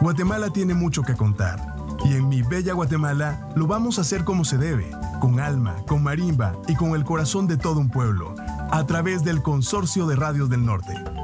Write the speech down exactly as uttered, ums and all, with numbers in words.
Guatemala tiene mucho que contar. Y en Mi Bella Guatemala lo vamos a hacer como se debe, con alma, con marimba y con el corazón de todo un pueblo, a través del Consorcio de Radios del Norte.